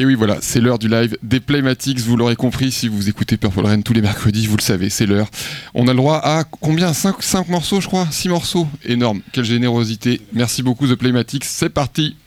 Et oui, voilà, c'est l'heure du live des Playmatics. Vous l'aurez compris, si vous écoutez Purple Rain tous les mercredis, vous le savez, c'est l'heure. On a le droit à combien 5 morceaux, je crois 6 morceaux. Énorme, quelle générosité. Merci beaucoup, The Playmatics. C'est parti.